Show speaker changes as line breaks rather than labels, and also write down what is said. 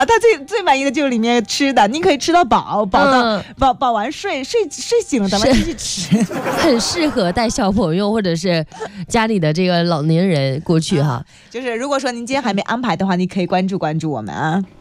啊，他最满意的就是里面吃的，你可以吃到饱，饱完睡醒了，咱们继续吃，
很适合带小朋友或者是家里的这个老年人过去哈。
就是如果说您今天还没安排的话，你可以关注我们啊。